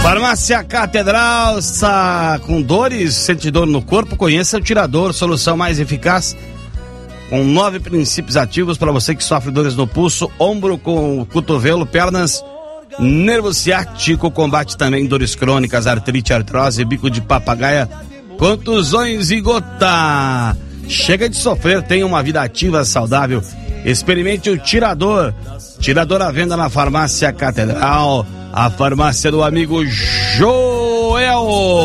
Farmácia Catedral, está com dores, sente dor no corpo? Conheça o Tirador, solução mais eficaz, com 9 princípios ativos para você que sofre dores no pulso, ombro, com cotovelo, pernas, nervo ciático. Combate também dores crônicas, artrite, artrose, bico de papagaia, contusões e gota. Chega de sofrer, tenha uma vida ativa, saudável. Experimente o Tirador. Tirador à venda na Farmácia Catedral, a farmácia do amigo Joel.